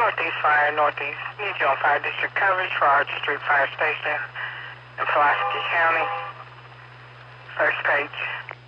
Northeast Fire, Northeast. Need you on Fire District coverage for Arch Street Fire Station in Pulaski County. First page.